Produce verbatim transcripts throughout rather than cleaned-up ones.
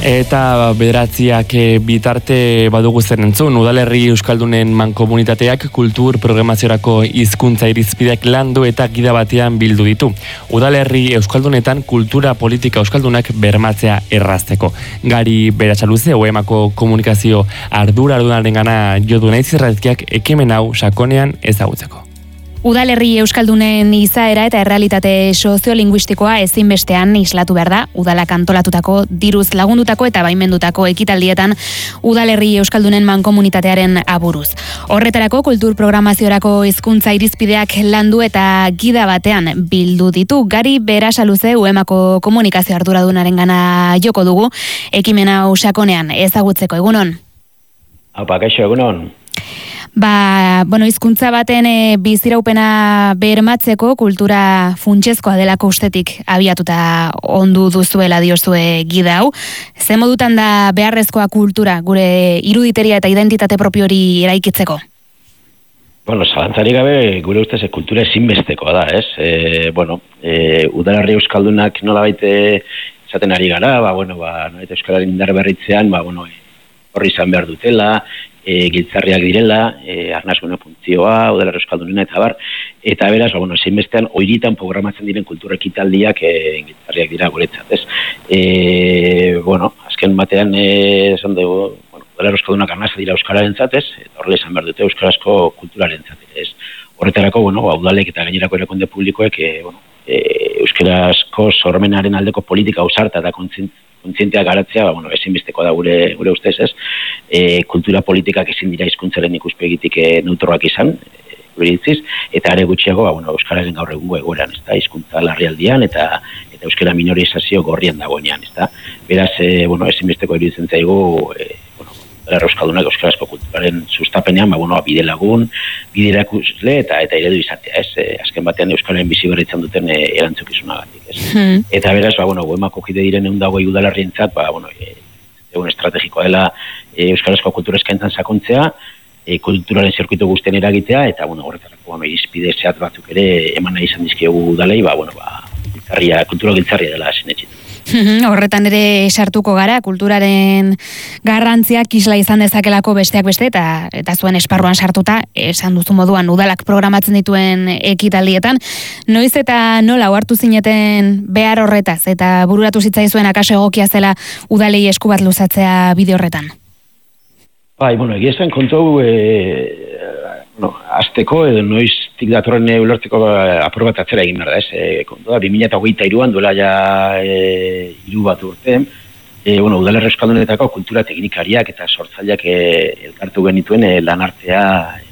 Eta bederatziak bitarte badugu zer entzun, Udalerri Euskaldunen mankomunitateak kultur programaziorako hizkuntza irizpideak landu eta gida batean bildu ditu. Udalerri Euskaldunetan kultura politika euskaldunak bermatzea errazteko. Gari Beratsaluze, O E M-ako komunikazio arduradunaren gana jodu naiz irratiak ekimen hau sakonean ezagutzeko. Udalerri Euskaldunen izaera eta errealitate soziolinguistikoa ezinbestean islatu behar da, udalak antolatutako, diruz lagundutako eta baimendutako ekitaldietan Udalerri Euskaldunen mankomunitatearen aburuz. Horretarako kultur programaziorako hizkuntza irizpideak landu eta gida batean bildu ditu. Gari Berasaluze, O E M-ako komunikazio arduradunaren gana joko dugu, ekimen hau sakonean ezagutzeko. Egunon? Apa, kaixo, egunon? Ba, bueno, hizkuntza baten e, biziraupena bermatzeko kultura funtsezkoa delako ustetik abiatuta ondu duzuela diozue gida hau. Ze modutan da beharrezkoa kultura gure iruditeria eta identitate propio hori eraikitzeko? Bueno, zalantzari gabe gure ustez kultura ezinbestekoa da, ez? E, bueno, e, Udalerri Euskaldunak nolabait esaten ari gara, ba, bueno, ba, nolabait Euskalaren indar berritzean, ba, bueno, horri izan behar dutela, E, giltzarriak direla, e, arnazgune funtzioa, Udalerri Euskaldunena eta bar, eta beraz, ba, bueno, zeinbestean oiritan programatzen diren kultura ekitaldiak e, giltzarriak dira guretzat, ez? E, bueno, azken batean, e, esan dugu, bueno, Udalerri Euskaldunak arnazak dira euskararen zatez, eta horrela izan behar dute euskarazko kulturaren zatez, ez? Horretarako, bueno, ba, udalek eta gainerako erakunde publikoek, e, bueno, e, euskarazko sormenaren aldeko politika ausarta eta kontzientzia kontzienteak garatzea, ba, bueno, ezinbesteko da gure, gure ustez, ez? E, kultura politikak ezin dira hizkuntzaren ikuspegitik e, neutroak izan, e, gure itziz, eta are gutxiago, ba, bueno, euskararen gaur egungo egoeran, ez da, hizkuntza larrialdian, eta eta euskara minorizazio gorrian dagoenean, ez da. Beraz, e, bueno, ezinbesteko iruditzen zaigu, e, bueno, Euskaldunak euskarazko kulturaren sustapenean, ba, bueno, bide lagun, bide erakusle eta eta eredu izatea, ez? E, azken batean euskararen bizi berritzen duten e, erantzukizunagatik, ez? Hmm. Eta beraz, ba, bueno, O E M-ako kide diren ehun eta hogei udalerrientzat, ba, bueno, e, egun estrategikoa dela e, euskarazko kultura eskaintzan sakontzea, e, kulturaren zirkuitu guztien eragitea, eta, bueno, horretarako, bueno, irizpide zehat batzuk ere eman nahi izan dizkiegu udalei, ba, bueno, ba, giltzarria, kultura giltzarria dela sinetxit. Horretan ere sartuko gara, kulturaren garrantziak isla izan dezakelako besteak beste, eta eta zuen esparruan sartuta, esan duzu moduan, udalak programatzen dituen ekitaldietan. Noiz eta nola ohartu zineten behar horretaz, eta bururatu zitzaizuen akaso egokia zela udalei esku bat luzatzea bide horretan? Bai, bueno, egia esan kontu, e, bueno, azteko, edo noiztik datorren ulertzeko apur bat atzera egin behar da, ez? E, kontu da, bi mila hogeita hiruan duela ja e, hiru bat urte, e, bueno, Udalerri Euskaldunetako kultura teknikariak eta sortzaileak e, elkartu genituen e, lanartea,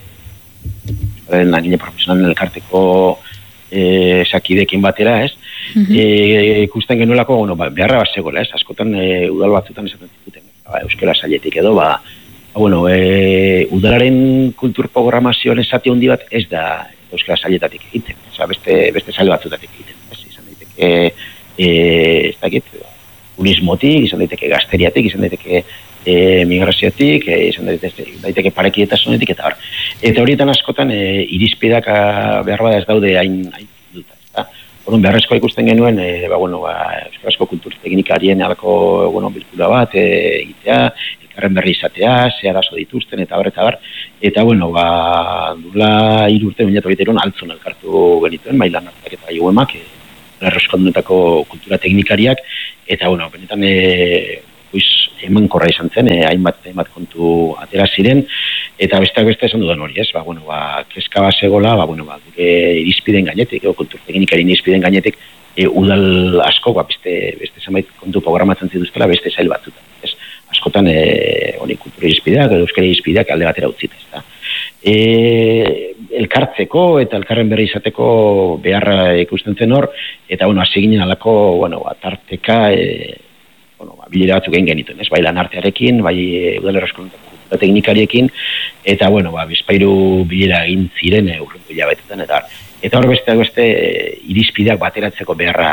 e, langile profesionalen elkarteko e, sakidekin batera, ez? Mm-hmm. E, ikusten genuelako, bueno, ba, beharra bat zegoela, ez? Askotan e, udal batzutan esaten zikuten, ba, euskara sailetik edo, ba, bueno, e, udalaren kultur programazioan esati handi bat ez da euskara sailetatik egiten, oza, beste, beste saile batzutatik egiten, ez, izan daiteke, e, ez dakit, turismotik, izan daiteke gazteriatik, izan daiteke e, migraziotik, e, izan daiteke, daiteke parekietasunetik, eta hor. Eta horietan askotan e, irizpideak behar bada ez daude hain, hain duta, ez da. Orduan, beharrezkoa ikusten genuen, e, ba, bueno, ba, euskarazko kultur teknikarien alako, bueno, bilkura bat e, egitea, elkarren berri izatea, ze arazo dituzten, eta bar, eta bar. Eta, bueno, ba, dula hiru urte, baina togeteron altzun elkartu genituen, mailan hartak eta O E M-ak, Euskaldunetako kultura teknikariak, eta, bueno, benetan, e, pues, eman korra izan zen, e, hainbat, hainbat kontu atera ziren, eta besteak beste esan dudan hori, ez? Ba, bueno, ba, kezka bat zegoela, ba, bueno, ba, gure irizpiden gainetik, o, kultur teknikarien irizpiden gainetik, e, udal asko, ba, beste, beste zenbait kontu programatzen zituztela, beste zail batzutan, ez? Askotan, e, hori kultura irizpideak, edo euskara irizpideak alde batera utzita, ez da. E, elkartzeko eta elkarren berri izateko beharra ikusten zen hor, eta, bueno, hasi ginen alako, bueno, tarteka, e, bueno, ba, bilera batzuk egin genituen, ez? Bai lanartearekin, bai Udalerri Euskalduntako teknikariekin, eta, bueno, ba, bizpairu bilera egin ziren e, urrengo hilabetetan, eta eta hor besteak beste e, irizpideak bateratzeko beharra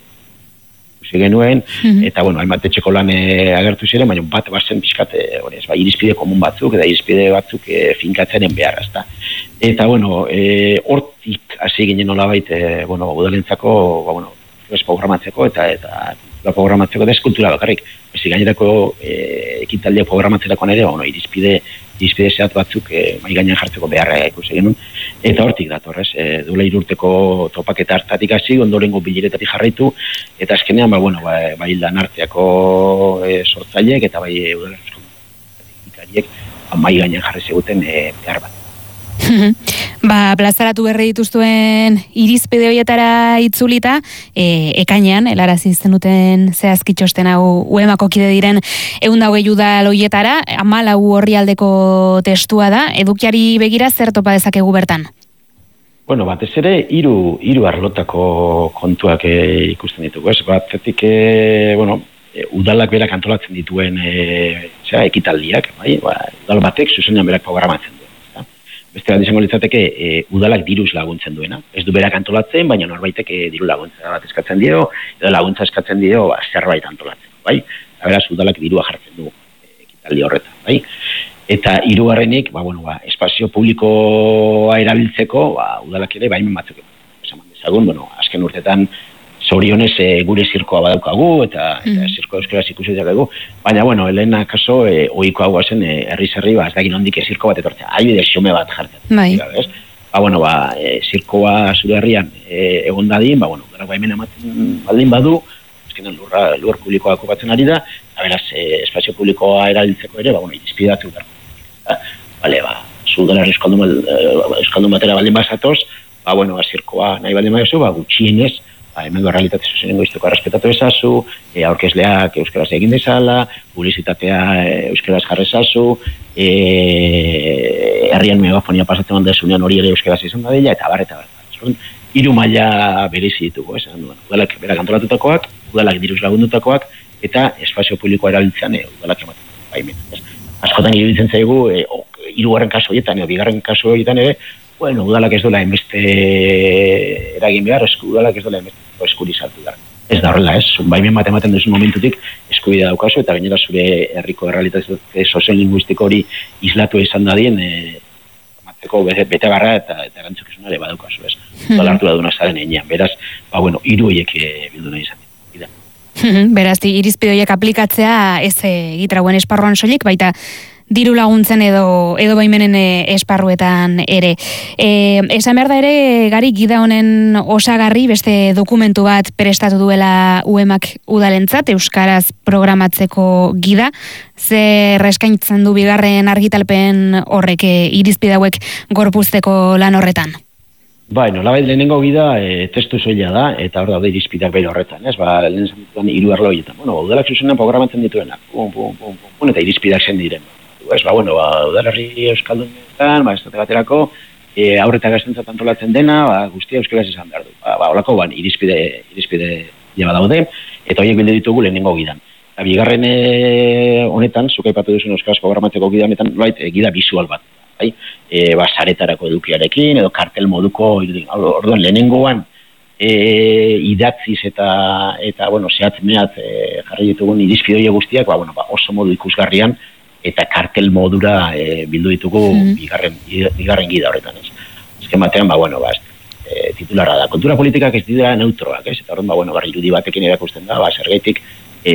genuen, mm-hmm. eta, bueno, hainbat etxeko lan e, agertu ziren, baina bat bazen pixkat, e, ba, irizpide komun batzuk, eta irizpide batzuk e, finkatzenen behar, ezta. Eta, bueno, e, hortik hasi ginen nolabait, e, bueno, udalentzako, ba, bueno, programatzeko, eta, eta programatzeko da eskultura bakarrik. Ezi gainerako e, ekitaldia programatzerakoan ere, bueno, irizpide, irizpide zehat batzuk e, mai gainean jartzeko beharra ikusi genuen. Eta hortik dator, ez? E, duela irurteko topaketa hartatik hasi, ondorengo bileretatik jarraitu, eta azkenean, ba, bueno, ba, ba hildan arteako e, sortzaileek, eta bai udalerri ikariek, ba, mai gainean jarri ziguten e, behar bat. Ba, plazaratu berri dituztuen irizpide horietara itzulita, e, ekainean, helarazi zenuten zehazki txosten hau U E M ako kide diren ehun eta hogei udal horietara, hamalau orrialdeko testua da, edukiari begira zer topa dezakegu bertan? Bueno, batez ere, hiru hiru arlotako kontuak e, ikusten ditugu, ez? Batetik, e, bueno, e, udalak berak antolatzen dituen e, zera, ekitaldiak, bai? Ba, udal batek zuzenean berak programatzen du. Beste bat izango litzateke e, udalak diruz laguntzen duena. Ez du berak antolatzen, baina norbaitek e, diru laguntza bat eskatzen dio, edo laguntza eskatzen dio ba, zerbait antolatzen, bai? Beraz, udalak dirua jartzen du e, ekitaldi horretan, bai? Eta hirugarrenik, ba, bueno, ba, espazio publikoa erabiltzeko, ba, udalak ere baimen batzuk esan dezagun, bueno, azken urtetan zorionez e, gure zirkoa badaukagu, eta, mm. eta zirkoa euskaraz ikusi dugu, baina, bueno, helena kaso, e, oiko hau zen, e, herri-zerri, ba, ez dakit nondik e, zirko bat etortzea, haibide xume bat jartzen. Bai. Ba, bueno, ba, e, zirkoa zure herrian e, egon dadin, ba, bueno, gara baimen ematen baldin badu, ezkenan lurra, lur publikoa okupatzen ari da, eta beraz, e, espazio publikoa erabiltzeko ere, ba, bueno, irizpidatu da. Bale, ba, zudalar euskaldun batera baldin bazatoz, ba, bueno, ba, zirkoa nahi baldin baduzu, ba, gutxienez, hemengo realitate zuzenengo iztuko errespetatu ezazu, e, aurkezleak euskaraz egin dezala, publizitatea e, euskaraz jarrezazu, e, herrian megafonia pasatzen bandezunean hori ere euskaraz izan da dela, eta bar, eta bar. Hiru maila berezi ditugu, esan duen. Udalak berak antolatutakoak, udalak diruz lagundutakoak, eta espazio publikoa erabiltzean e, udalak ematen baimen. Askotan iruditzen zaigu, e, o, hirugarren kasu horietan, e, bigarren kasu horietan ere, bueno, udalak ez dola enbeste eragin behar, esku, udalak ez dola enbeste eskuri sartu da. Ez da horrela, ez? Baimen bat ematen duzu momentutik eskubidea daukazu, eta gainera zure herriko errealitate soziolinguistiko hori islatu izan dadien, e, amatzeko bete barra eta, eta erantzukizuna ere badaukazu, ez? Hmm. Udal hartu da duna zaren enean. Beraz, ba, bueno, hiru horiek bildu nahi izan dira. Beraz, irizpide horiek aplikatzea ez egitrauen esparruan soilik, baita diru laguntzen edo edo baimenen esparruetan ere. E, esan behar da ere, Gari, gida honen osagarri beste dokumentu bat prestatu duela U E M ak udalentzat, euskaraz programatzeko gida, zer eskaintzen du bigarren argitalpen horrek irizpide hauek gorpuzteko lan horretan? Bai, nolabait lehenengo gida e, testu soila da, eta hor daude irizpideak bere horretan, ez? Ba, lehen zantzuan hiru arlo horietan. Bueno, udalak zuzenean programatzen dituenak, pum, pum, pum, pum, eta irizpideak zen diren. Ez, ba, bueno, ba, udalerri euskaldunetan, ba, estate baterako, e, aurreta gaztentzat antolatzen dena, ba, guztia euskaraz izan behar du. Ba, ba, olako, ban, irizpide, irizpide jaba daude, eta horiek bilde ditugu lehenengo gidan. Eta bigarren e, honetan, zuk aipatu duzun euskaraz programatzeko gida honetan, loait, e, gida visual bat. Bai? E, ba, saretarako edukiarekin, edo kartel moduko, orduan, lehenengoan, e, idatziz eta, eta bueno, zehatz mehat e, jarri ditugun irizpide horiek guztiak, ba, bueno, ba, oso modu ikusgarrian, eta kartel modura e, bildu ditugu mm-hmm. bigarren, bigarren gida horretan, ez. Azken batean, ba, bueno, ba, e, titularra da. Kultura politikak ez dira neutroak, ez. Eta horren, ba, bueno, barri irudi batekin erakusten da, ba, zergaitik, e,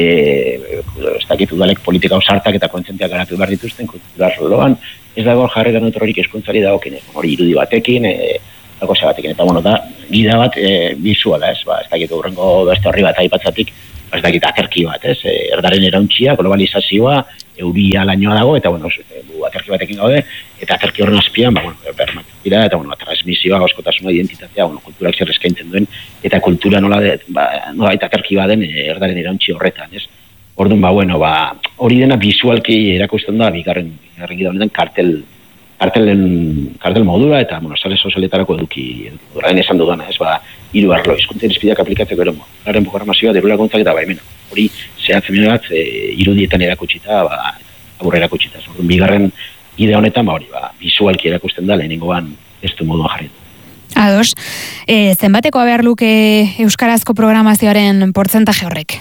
ez dakit udalek politika osartak eta kontzentiak garatu behar dituzten, kulturar loan, ez dago jarrera neutrorik eskuntzari dagokin, hori irudi batekin, e, dago batekin, eta, bueno, da, gida bat e, bizuala, ez, ba, ez dakit urrengo beste horri bat aipatzatik, ez dakit aterki bat, ez, e, erdaren erauntxia, globalizazioa, euria lainoa dago, eta, bueno, du aterki batekin gaude, eta aterki horren azpian, ba, bueno, bermatzen dira, eta, bueno, transmisioa, gauzkotasuna, identitatea, bueno, kulturak zer eskaintzen duen, eta kultura nola, de, ba, nola eta aterki baden erdaren erauntxi horretan, ez. Orduan, ba, bueno, ba, hori dena visualki erakusten da, bigarren, bigarren gida honetan, kartel, kartelen, kartel modura, eta, bueno, sale sozialetarako eduki, orain esan dudana, ez, ba, hiru arlo, hizkuntza irizpideak aplikatzeko ero, garen programazioa, diru laguntzak eta baimena. Hori, zehatzen bat, e, irudietan erakutsita, ba, aburra erakutsita. Orduan, bigarren gide honetan, ba, hori, ba, visualki erakusten da, lehenengoan ez du moduan jarri. Ados, e, zenbateko behar luke euskarazko programazioaren portzentaje horrek?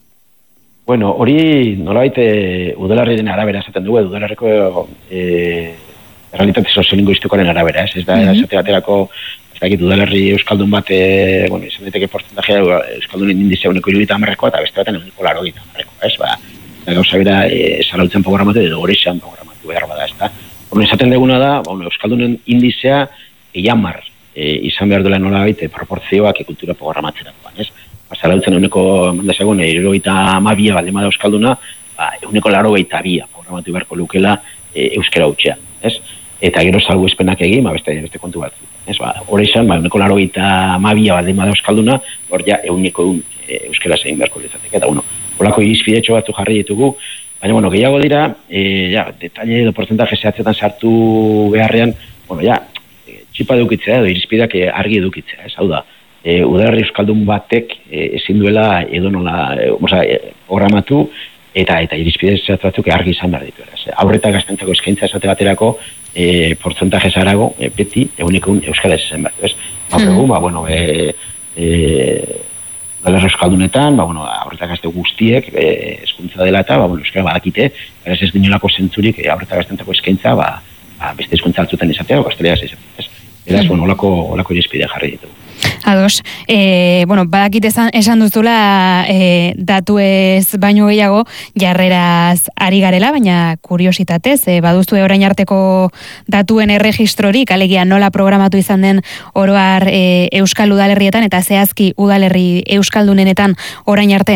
Bueno, hori nolabait e, udalarriaren arabera esaten dugu, udalarreko e, realitate soziolinguistikoaren arabera, ez? Ez da, mm-hmm. esate baterako, ez dakit udalerri euskaldun bat, e, bueno, izan daiteke porcentajea euskaldunen indizea uneko hirurogeita hamarrekoa, eta beste baten uneko laurogeita hamarrekoa, ez, ba, eta gauza bera, e, zarautzen programatu edo horrexan programatu behar bada, ez da. Horren, esaten deguna da, ba, bueno, euskaldunen indizea eiamar e, izan behar duela nola baita proportzioak e, kultura programatzerakoan, ez. Ba, zarautzen uneko, mandazagun, hirurogeita hamabia baldin bada euskalduna, ba, uneko laurogeita bia programatu beharko lukela e, euskera hutxean, ez. Eta gero salbuespenak egin, ba, beste, beste kontu bat. Ez, ba, hori izan, ba, uneko laurogeita hamabia baldin bada euskalduna, hor ja, euneko eun e, euskera zein beharko litzateke. Eta, bueno, holako irizpidetxo batzu jarri ditugu, baina, bueno, gehiago dira, e, ja, detalle edo porcentaje zehatzetan sartu beharrean, bueno, ja, e, txipa edukitzea edo irizpideak e, argi edukitzea, ez, hau da, e, udalerri euskaldun batek e, ezin duela edo nola, e, oza, e, programatu, eta eta irizpide zehatzuk argi izan behar ditu. Aurreta gaztentzako eskaintza esate baterako, e, porcentaje zarago, e, beti, egunikun euskara ez zen behar. Gaur egun, ba, bueno, e, e, udalerri euskaldunetan, ba, bueno, aurreta gazte guztiek, e, eskuntza dela eta, ba, bueno, euskara badakite, beraz ez dinolako zentzurik, e, aurreta gaztentzako eskaintza, ba, ba, beste eskuntza altzutan izatea, o gazteleaz izatea. Beraz, bueno, olako, olako irizpidea jarri ditugu. Ados, e, bueno, badakit esan, esan duzula e, datu ez baino gehiago jarreraz ari garela, baina kuriositatez, e, baduzu orain arteko datuen erregistrorik, alegia nola programatu izan den oroar e, euskal udalerrietan eta zehazki udalerri euskaldunenetan orain arte?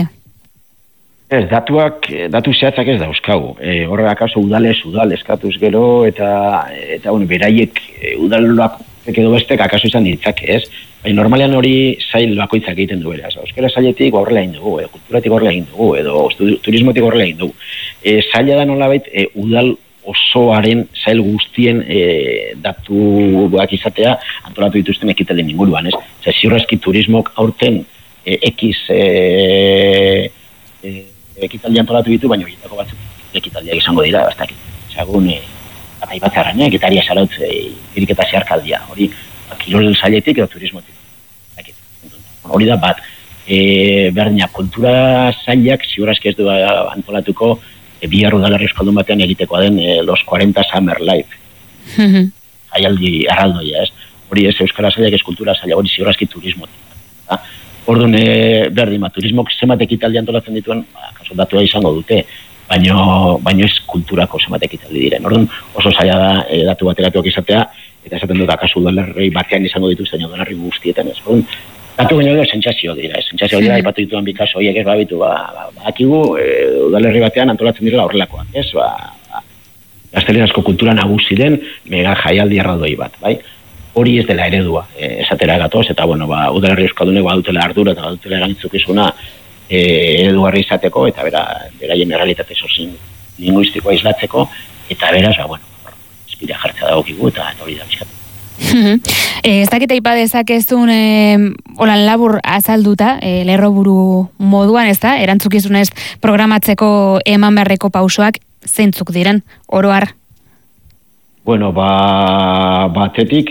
Ez, datuak, datu zehatzak ez dauzkagu. E, horre akaso udalez, udal eskatuz gero, eta, eta bueno, beraiek e, udaloak edo bestek akaso izan ditzake, ez? Baina normalean hori zail bakoitzak egiten du beraz. Euskara zailetik horrela egin dugu, edo kulturatik horrela egin dugu, edo turismotik horrela egin dugu. E, zaila da nolabait, e, udal osoaren zail guztien e, datuak izatea antolatu dituzten ekitaldien inguruan, ez? Zer, ziurrezki turismok aurten e, X e, e, ekitaldi antolatu ditu, baina horietako batzuk ekitaldiak izango dira, bastak. Zagun, e, eta ibatzarraina, ekitaria zarautze, iriketa zeharkaldia, hori kirol zailetik edo turismotik. Hori da bat, e, berdina, kultura zailak ziurazki ez du antolatuko e, bihar udalerri euskaldun batean egitekoa den e, Los cuarenta Summer Life. Jaialdi arraldoia, ez? Hori ez euskara zailak ez kultura zaila, hori ziurazki turismotik. Orduan, e, berdina, turismok zenbat ekitaldi antolatzen dituen, ba, kaso datua izango dute, baino, baino ez kulturako zenbat ekitaldi diren. Orduan, oso zaila da e, datu bateratuak izatea, eta esaten dut akasu udalerri batean izango dituzten udalerri guztietan ez. Orduan, datu baino dira sentsazio dira, sentsazio dira, aipatu dituan bi kasu horiek ez babitu, ba, badakigu ba, e, udalerri batean antolatzen direla horrelakoak, ez? Ba, ba, gaztelerazko kultura nagusi den mega jaialdi arraldoi bat, bai? Hori ez dela eredua, e, esatera gatoz, eta bueno, ba, udalerri euskaldunek badutela ardura eta badutela erantzukizuna e, eredugarri izateko, eta bera, beraien errealitate sozin linguistikoa islatzeko, eta beraz, ba, bueno, espidea jartzea dagokigu, eta hori da bizkatu. E, ez dakit aipa dezakezun e, holan labur azalduta, e, lerroburu moduan, ez da, erantzukizunez programatzeko eman beharreko pausoak zeintzuk diren, oroar? Bueno, ba, batetik,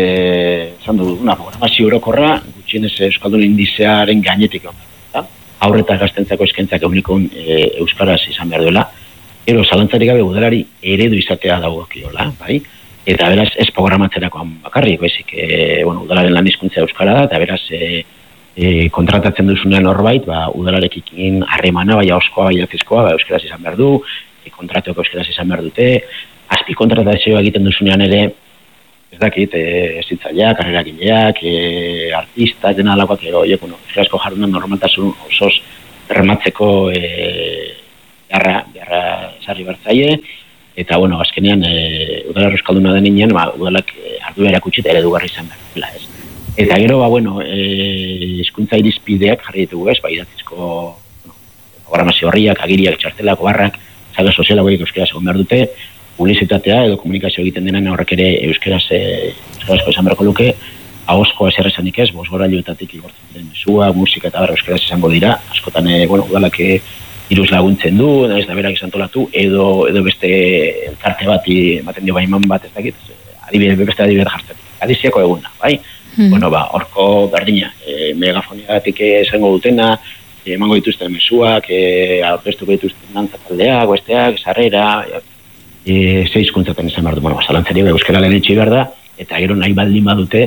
e, zan du, una programazio orokorra, gutxienez euskaldun indizearen gainetik da? Aurreta gaztentzako eskentzak eunikon e, euskaraz izan behar duela, ero zalantzarik gabe udalari eredu izatea dagokiola, bai? Eta beraz ez programatzerakoan bakarrik, bezik, e, bueno, udalaren lan hizkuntza euskara da, eta beraz e, e, kontratatzen duzunean horbait, ba, udalarekin harremana, bai oskoa, bai idatzizkoa, ba, euskaraz izan behar du, e, kontratuak euskaraz izan behar dute, azpi kontratazioa egiten duzunean ere, ez dakit, ez zitzaileak, karreragileak, e, artistak, dena alakoak, ero, e, bueno, euskarazko jardunan normaltasun osoz bermatzeko e, beharra, beharra sarri bertzaie, eta, bueno, azkenean, e, udalarro euskalduna den inean, ba, udalak e, ardu erakutsi eta eredugarri izan behar dela, ez. Eta gero, ba, bueno, e, hizkuntza irizpideak jarri ditugu, ez, ba, idatzizko, bueno, programazio horriak, agiriak, txartelak, obarrak, zaga sozialagoik euskaraz egon behar dute, publizitatea edo komunikazio egiten denan horrek ere euskaraz e, euskarazko izan berko luke, ahozkoa ezer esanik ez, bosgorailuetatik igortzen diren mesua, musika eta barra euskaraz izango dira, askotan, e, bueno, udalak iruz laguntzen du, ez da berak izantolatu, edo, edo beste elkarte bat ematen dio baiman bat ez dakit, adibide, beste adibide jartzetik, adiziako eguna, bai? Hmm. Bueno, ba, horko berdina, e, megafoniagatik esango dutena, emango dituzten mesuak, e, aurkeztuko dituzten dantza taldeak, besteak, sarrera, e, ze hizkuntzaten izan behar du, bueno, zalantzari euskara lehen etxi behar da, eta gero nahi baldin badute,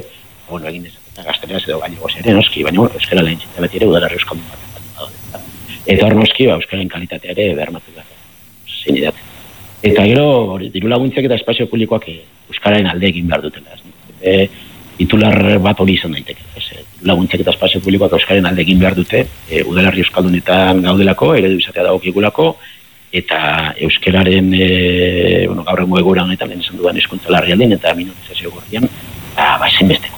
bueno, egin ez, eta gazteraz edo gallegoz ere, noski, baina, bueno, euskara lehen txita beti ere udalerri euskaldun bat. Eta hor noski, ba, euskaren kalitatea ere bermatu da, zein edat. Eta gero, diru laguntziak eta espazio publikoak euskararen alde egin behar dutela. E, titular bat hori izan daiteke. Diru laguntziak eta espazio publikoak euskaren alde egin behar dute, e, udalerri euskaldunetan gaudelako, eredu izatea dagokigulako, eta euskararen, e, bueno, gaur egun egoera honetan, lehen esan dudan hizkuntza larrialden eta minorizazio gorrian, ba, ba ezinbesteko.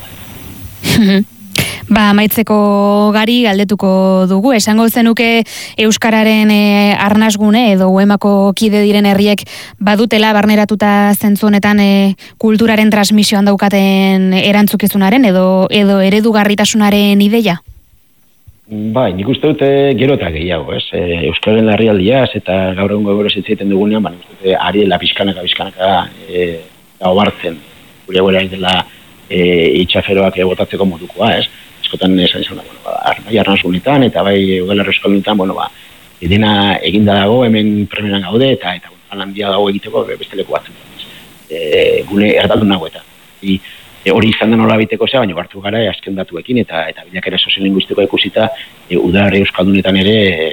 Ba, amaitzeko gari galdetuko dugu, esango zenuke euskararen e, arnasgune edo uemako kide diren herriek badutela barneratuta zentzu honetan e, kulturaren transmisioan daukaten erantzukizunaren edo edo eredugarritasunaren ideia? Bai, nik uste dute gero eta gehiago, ez? E, euskararen larrialdiaz eta gaur egun gogoro zitzaiten dugunean, ba, nik uste dute ari dela pixkanaka, pixkanaka e, da obartzen, gure gure ari dela e, itxaferoak botatzeko modukoa, ez? Eskotan esan izan da, bueno, ba, bai arnazgunetan eta bai udalerri euskaldunetan, bueno, ba, dena eginda dago, hemen premieran gaude, eta eta bueno, handia dago egiteko beste leku batzuk. E, gune erdaldun nago eta. I, e, hori izan da nola biteko zea, baina hartu gara e, azken datuekin, eta eta bilakera soziolinguistikoa ikusita, e, udalerri euskaldunetan ere e,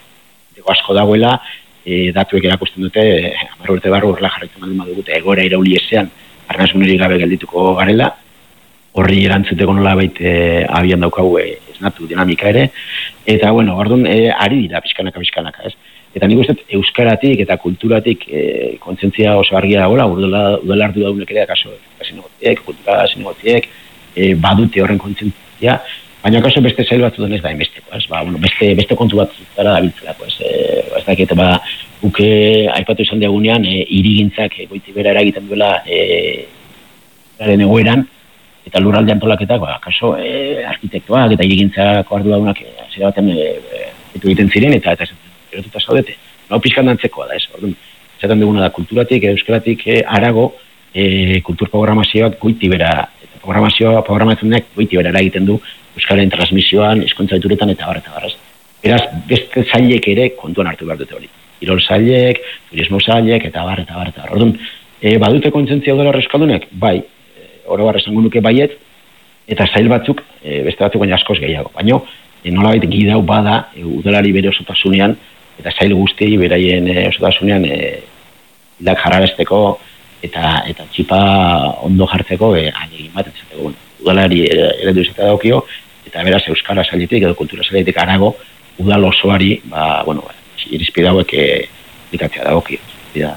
asko dagoela, e, datuek erakusten dute, e, hamar urte barru horrela jarraitzen baldin badugute, egoera irauli ezean, arnazgunerik gabe geldituko garela, horri erantzuteko nola baita e, abian daukagu e, esnatu dinamika ere, eta, bueno, orduan, e, ari dira pixkanaka, pixkanaka, ez? Eta nik uste, euskaratik eta kulturatik e, kontzientzia oso argia dagoela, udala hartu daunek ere, akaso, zinegotziek, kultura zinegotziek, e, badute horren kontzientzia, baina akaso beste zail batzu denez da inbesteko, ez? Ba, bueno, beste, beste kontu bat zutara da biltzelako, ez? E, ez dakit, ba, uke aipatu izan diagunean, e, irigintzak e, goiti bera eragiten duela e, garen egoeran, eta lurralde antolaketak, ba, kaso, e, arkitektoak eta irigintzako arduradunak e, zera baten e, e, egiten ziren, eta eta erotuta zaudete. Hau pixkan dantzekoa da, ez? Orduan, zaten duguna da, kulturatik, euskaratik e, arago, e, kultur programazioak goiti bera, eta programazioa, programatzen denak goiti bera eragiten du euskaren transmisioan, hizkuntza dituretan eta barra eta barra. Beraz, beste zailek ere kontuan hartu behar dute hori. Kirol zailek, turismo zailek, eta barra eta barra eta barra. Orduan, e, badute kontzentzia udala euskaldunek? Bai, oro barra esango nuke baiet, eta zail batzuk, e, beste batzuk baina askoz gehiago. Baina, e, nolabait gidau bada, e, udalari bere osotasunean, eta zail guzti beraien e, osotasunean, e, hilak jarrarezteko, eta eta txipa ondo jartzeko, e, alegin bat entzateko. Udalari eredu izatea daukio, eta beraz euskara zailetik, edo kultura zailetik arago, udal osoari, ba, bueno, ba, irizpide hauek e, aplikatzea daukio.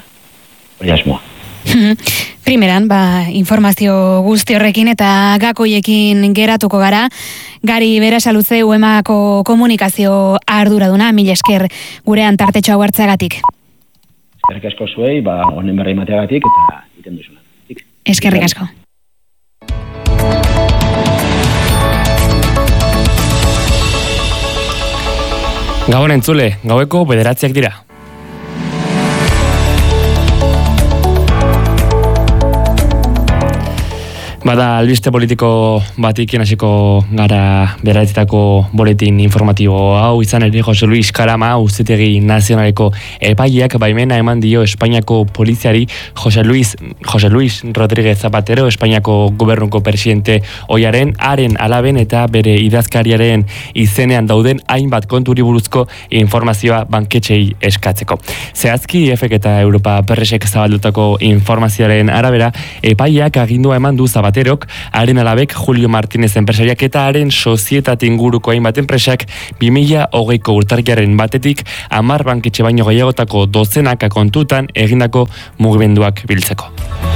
Hori asmoa. Primeran, ba, informazio guzti horrekin eta gakoiekin geratuko gara. Gari Berasaluze uemako komunikazio arduraduna, mila esker gurean tartetxo hau hartzeagatik. Eskerrik asko zuei, ba, honen berra imateagatik eta iten duzuna. Eskerrik asko. Gabon entzule, gaueko bederatziak dira. Bada, albiste politiko batik hasiko gara beratzitako boletin informatibo hau, izan ere Jose Luis Karama, Auzitegi Nazionaleko epaileak baimena eman dio Espainiako poliziari Jose Luis, Jose Luis Rodríguez Zapatero, Espainiako gobernuko presidente oiaren, haren alaben eta bere idazkariaren izenean dauden hainbat konturi buruzko informazioa banketxei eskatzeko. Zehazki, E F K eta Europa Perresek zabaldutako informazioaren arabera, epaileak agindua eman du Zapatero haren alabek Julio Martínez enpresariak eta haren sozietate inguruko hainbat enpresak bi mila hogeiko urtarriaren batetik hamar banketxe baino gehiagotako dozenaka kontutan egindako mugimenduak biltzeko.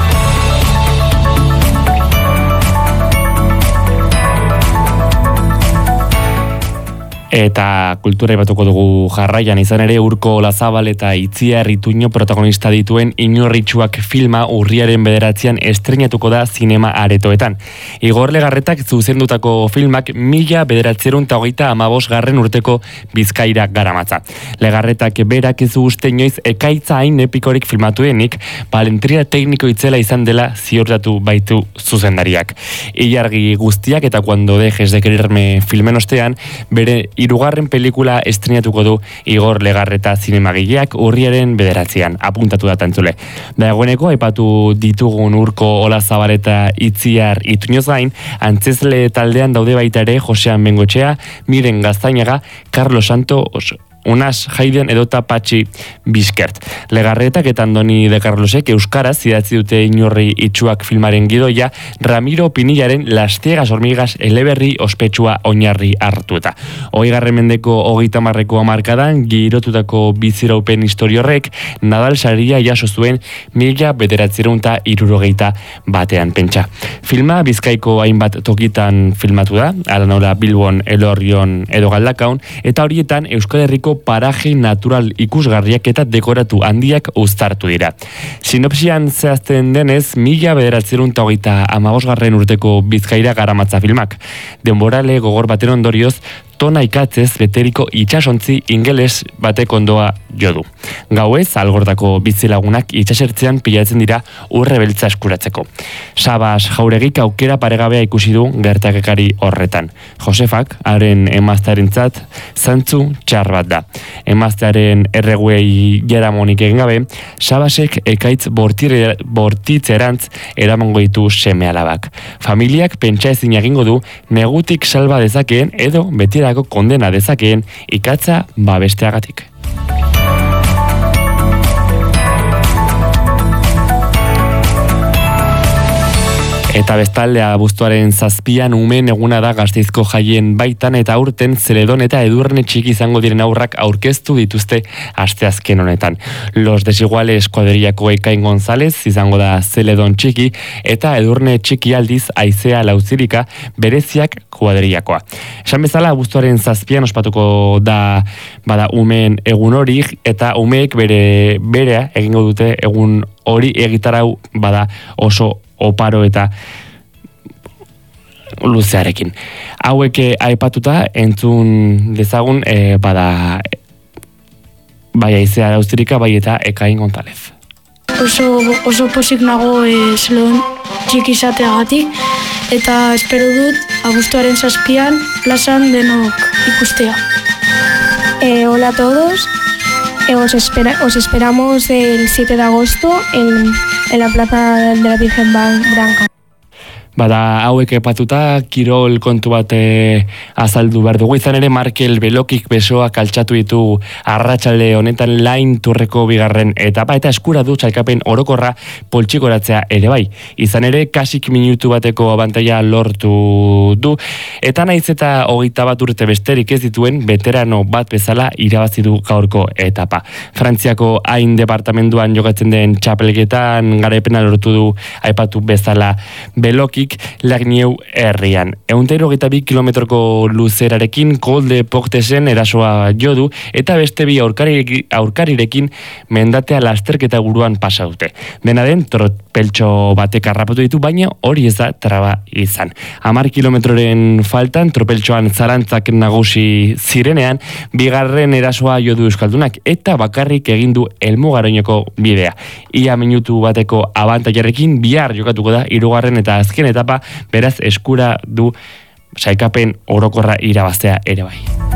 Eta kultura ibatuko dugu jarraian, izan ere Urko Olazabal eta Itziar Ituño protagonista dituen Inorritxuak filma urriaren bederatzean estreinatuko da zinema aretoetan. Igor Legarretak zuzendutako filmak mila bederatzerun eta hogeita amabos garren urteko Bizkaira garamatza. Legarretak berak ez uste inoiz ekaitza hain epikorik filmatuenik, balentria tekniko itzela izan dela ziurtatu baitu zuzendariak. Ilargi guztiak eta Cuando dejes de quererme filmen ostean, bere hirugarren pelikula estrenatuko du Igor Legarreta zinemagileak urriaren bederatzean, apuntatu da tantzule. Dagoeneko aipatu ditugun Urko Olazabaleta Itziar Ituñoz gain, antzezle taldean daude baita ere Josean Bengotxea, Miren Gaztainaga, Carlos Santo, Unas Jaiden edota Patxi Bizkert. Legarretak eta Andoni de Carlosek euskaraz idatzi dute Inorri itxuak filmaren gidoia, Ramiro Pinillaren Lastiegas hormigas eleberri ospetsua oinarri hartuta. Hogeigarren mendeko hogeita marreko hamarkadan girotutako biziraupen historio horrek Nadal saria jaso zuen mila bederatziehun eta hirurogeita batean pentsa. Filma Bizkaiko hainbat tokitan filmatu da, ala nola Bilbon, Elorrion edo Galdakaon, eta horietan Euskal Herriko paraje natural ikusgarriak eta dekoratu handiak uztartu dira. Sinopsian zehazten denez, mila bederatziehun eta hogeita hamabosgarren urteko Bizkaira garamatza filmak. Denborale gogor baten ondorioz, tona ikatzez beteriko itxasontzi ingeles batek ondoa jo du. Gauez, algordako bizilagunak itxasertzean pilatzen dira urre beltza eskuratzeko. Sabas Jauregik aukera paregabea ikusi du gertakekari horretan. Josefak, haren emaztearentzat, zantzu txar bat da. Emaztearen erreguei jaramonik egin gabe, Sabasek ekaitz bortire, bortitzerantz eramango ditu seme alabak. Familiak pentsa ezin egingo du negutik salba dezakeen edo betirako kondena dezakeen ikatza babesteagatik. Eta bestalde abuztuaren zazpian umen eguna da Gasteizko jaien baitan eta aurten Zeledon eta Edurne txiki izango diren aurrak aurkeztu dituzte asteazken honetan. Los Desiguales kuadrillako Ekain González izango da Zeledon txiki eta Edurne txiki aldiz Aizea Lauzirika bereziak kuadrillakoa. Esan bezala abuztuaren zazpian ospatuko da bada umen egun hori eta umeek bere berea egingo dute egun hori egitarau bada oso oparo eta luzearekin. Hauek aipatuta entzun dezagun e, bada bai Aizea Lauzirika bai eta Ekain González. Oso, oso posik nago e, Zeledon txiki izateagatik eta espero dut abuztuaren zazpian plazan denok ikustea. Eh, hola a todos. Eh, os, espera, os esperamos el siete de agosto en, en la Plaza de la Virgen Branca. Bada hauek epatuta, kirol kontu bat e, azaldu behar dugu. Izan ere Markel Belokik besoak altxatu ditu arratsalde honetan lain turreko bigarren etapa eta eskura du txalkapen orokorra poltsikoratzea ere bai. Izan ere kasik minutu bateko abantaila lortu du eta naiz eta hogeita bat urte besterik ez dituen veterano bat bezala irabazi du gaurko etapa. Frantziako hain departamenduan jokatzen den txapelketan garaipena lortu du aipatu bezala Belokik Lagneu herrian. Ehunteiro hogeita bi kilometroko luzerarekin Kolde Portesen erasoa jodu eta beste bi aurkari, aurkarirekin mendatea lasterketa buruan pasa dute. Dena den, tropeltxo batek harrapatu ditu, baina hori ez da traba izan. Hamar kilometroren faltan, tropeltxoan zarantzak nagusi zirenean, bigarren erasoa jodu euskaldunak eta bakarrik egindu helmugaroineko bidea. Ia minutu bateko abantailarekin bihar jokatuko da hirugarren eta azken etapa, beraz eskura du sailkapen orokorra irabaztea ere bai.